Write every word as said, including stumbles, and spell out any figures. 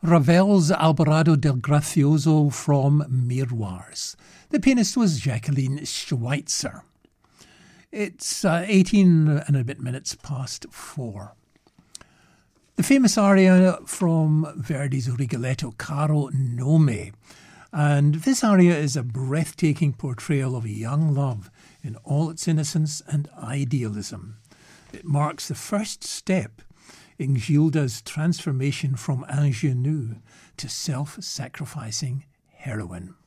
Ravel's Alvarado del Gracioso from Miroirs. The pianist was Jacqueline Schweitzer. It's uh, eighteen and a bit minutes past four. The famous aria from Verdi's Rigoletto, Caro Nome. And this aria is a breathtaking portrayal of young love in all its innocence and idealism. It marks the first step in Gilda's transformation from ingenue to self-sacrificing heroine.